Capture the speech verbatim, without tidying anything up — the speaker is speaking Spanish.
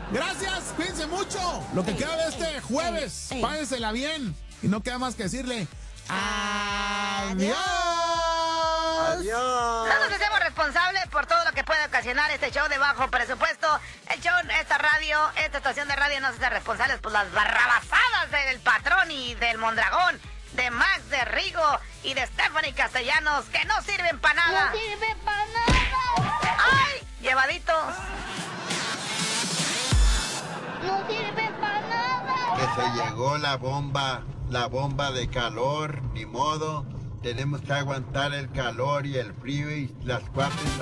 Gracias, cuídense mucho. Lo que queda de este jueves, pásensela bien. Y no queda más que decirle adiós. Adiós. No nos hacemos responsables por todo lo que puede ocasionar este show de bajo presupuesto. El show, esta radio, esta estación de radio no se hace responsables por las barrabasadas del patrón y del Mondragón, de Max, de Rigo y de Stephanie Castellanos, que no sirven para nada. ¡No sirve para nada! ¡Ay! Llevaditos. ¡No sirve para nada! Que se llegó la bomba, la bomba de calor, ni modo. Tenemos que aguantar el calor y el frío y las cuatro